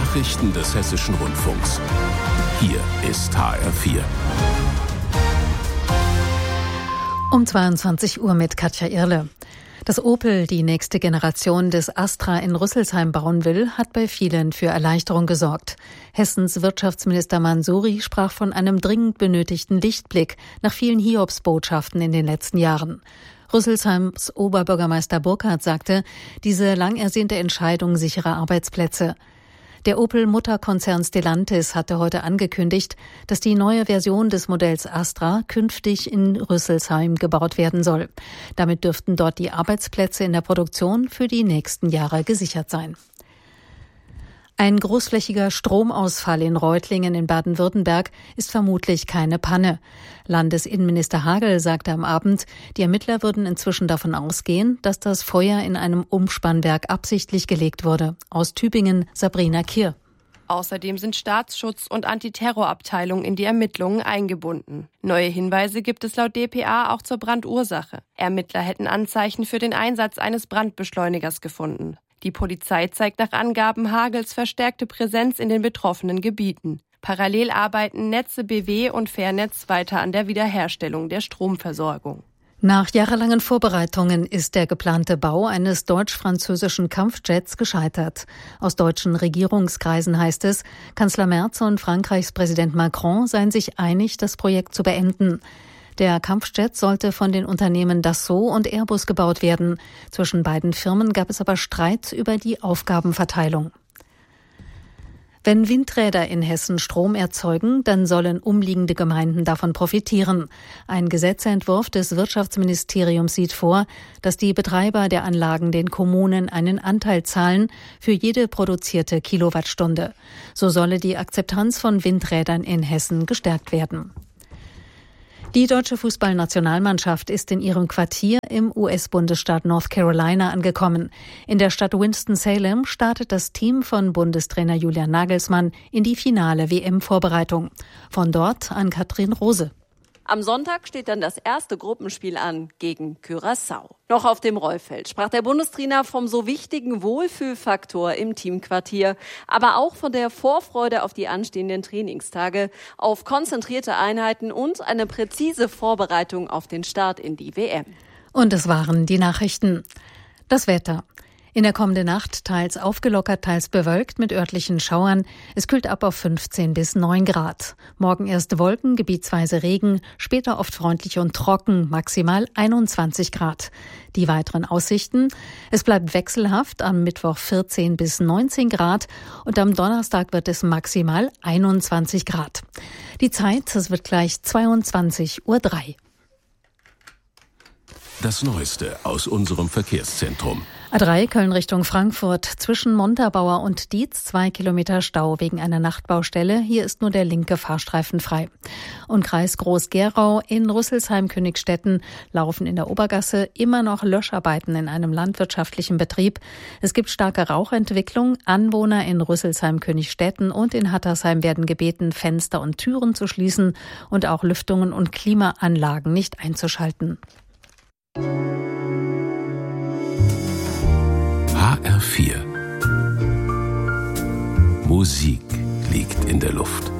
Nachrichten des Hessischen Rundfunks. Hier ist HR4. Um 22 Uhr mit Katja Irle. Dass Opel die nächste Generation des Astra in Rüsselsheim bauen will, hat bei vielen für Erleichterung gesorgt. Hessens Wirtschaftsminister Mansouri sprach von einem dringend benötigten Lichtblick nach vielen Hiobsbotschaften in den letzten Jahren. Rüsselsheims Oberbürgermeister Burkhardt sagte, diese lang ersehnte Entscheidung sichere Arbeitsplätze. Der Opel-Mutterkonzern Stellantis hatte heute angekündigt, dass die neue Version des Modells Astra künftig in Rüsselsheim gebaut werden soll. Damit dürften dort die Arbeitsplätze in der Produktion für die nächsten Jahre gesichert sein. Ein großflächiger Stromausfall in Reutlingen in Baden-Württemberg ist vermutlich keine Panne. Landesinnenminister Hagel sagte am Abend, die Ermittler würden inzwischen davon ausgehen, dass das Feuer in einem Umspannwerk absichtlich gelegt wurde. Aus Tübingen Sabrina Kirr. Außerdem sind Staatsschutz- und Antiterrorabteilung in die Ermittlungen eingebunden. Neue Hinweise gibt es laut dpa auch zur Brandursache. Ermittler hätten Anzeichen für den Einsatz eines Brandbeschleunigers gefunden. Die Polizei zeigt nach Angaben Hagels verstärkte Präsenz in den betroffenen Gebieten. Parallel arbeiten Netze BW und Fairnetz weiter an der Wiederherstellung der Stromversorgung. Nach jahrelangen Vorbereitungen ist der geplante Bau eines deutsch-französischen Kampfjets gescheitert. Aus deutschen Regierungskreisen heißt es, Kanzler Merz und Frankreichs Präsident Macron seien sich einig, das Projekt zu beenden. Der Kampfjet sollte von den Unternehmen Dassault und Airbus gebaut werden. Zwischen beiden Firmen gab es aber Streit über die Aufgabenverteilung. Wenn Windräder in Hessen Strom erzeugen, dann sollen umliegende Gemeinden davon profitieren. Ein Gesetzentwurf des Wirtschaftsministeriums sieht vor, dass die Betreiber der Anlagen den Kommunen einen Anteil zahlen für jede produzierte Kilowattstunde. So solle die Akzeptanz von Windrädern in Hessen gestärkt werden. Die deutsche Fußballnationalmannschaft ist in ihrem Quartier im US-Bundesstaat North Carolina angekommen. In der Stadt Winston-Salem startet das Team von Bundestrainer Julian Nagelsmann in die finale WM-Vorbereitung. Von dort an Katrin Rose. Am Sonntag steht dann das erste Gruppenspiel an gegen Curaçao. Noch auf dem Rollfeld sprach der Bundestrainer vom so wichtigen Wohlfühlfaktor im Teamquartier, aber auch von der Vorfreude auf die anstehenden Trainingstage, auf konzentrierte Einheiten und eine präzise Vorbereitung auf den Start in die WM. Und es waren die Nachrichten. Das Wetter. In der kommenden Nacht teils aufgelockert, teils bewölkt mit örtlichen Schauern. Es kühlt ab auf 15 bis 9 Grad. Morgen erst Wolken, gebietsweise Regen, später oft freundlich und trocken, maximal 21 Grad. Die weiteren Aussichten. Es bleibt wechselhaft, am Mittwoch 14 bis 19 Grad und am Donnerstag wird es maximal 21 Grad. Die Zeit, es wird gleich 22:03 Uhr. Das Neueste aus unserem Verkehrszentrum. A3 Köln Richtung Frankfurt. Zwischen Montabaur und Dietz 2 Kilometer Stau wegen einer Nachtbaustelle. Hier ist nur der linke Fahrstreifen frei. Und Kreis Groß-Gerau in Rüsselsheim-Königstetten laufen in der Obergasse immer noch Löscharbeiten in einem landwirtschaftlichen Betrieb. Es gibt starke Rauchentwicklung. Anwohner in Rüsselsheim-Königstetten und in Hattersheim werden gebeten, Fenster und Türen zu schließen und auch Lüftungen und Klimaanlagen nicht einzuschalten. HR4. Musik liegt in der Luft.